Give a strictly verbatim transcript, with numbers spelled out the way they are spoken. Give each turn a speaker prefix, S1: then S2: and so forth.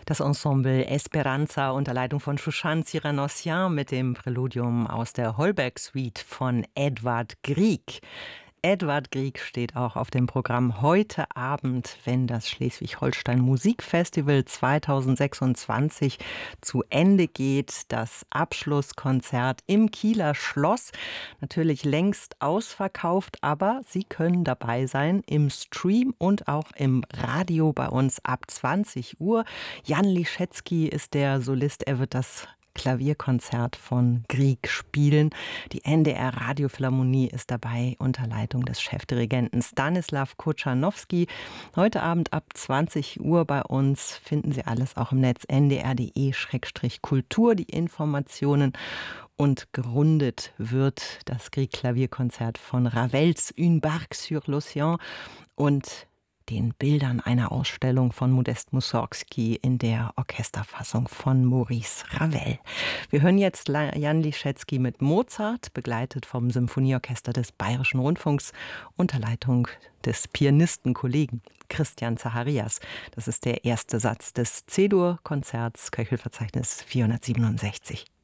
S1: Das Ensemble Esperanza unter Leitung von Shushan Cyranosian mit dem Präludium aus der Holberg-Suite von Edvard Grieg. Edvard Grieg steht auch auf dem Programm heute Abend, wenn das Schleswig-Holstein Musikfestival zweitausendsechsundzwanzig zu Ende geht. Das Abschlusskonzert im Kieler Schloss. Natürlich längst ausverkauft, aber Sie können dabei sein im Stream und auch im Radio bei uns ab zwanzig Uhr. Jan Liszewski ist der Solist. Er wird das Klavierkonzert von Grieg spielen. Die N D R Radiophilharmonie ist dabei unter Leitung des Chefdirigenten Stanislaw Kochanowski. Heute Abend ab zwanzig Uhr bei uns finden Sie alles auch im Netz n d r punkt d e Schrägstrich kultur, die Informationen. Und gerundet wird das Grieg-Klavierkonzert von Ravels Une barque sur l'océan und den Bildern einer Ausstellung von Modest Mussorgsky in der Orchesterfassung von Maurice Ravel. Wir hören jetzt Jan Liszewski mit Mozart, begleitet vom Symphonieorchester des Bayerischen Rundfunks unter Leitung des Pianistenkollegen Christian Zacharias. Das ist der erste Satz des C-Dur-Konzerts, Köchelverzeichnis vierhundertsiebenundsechzig.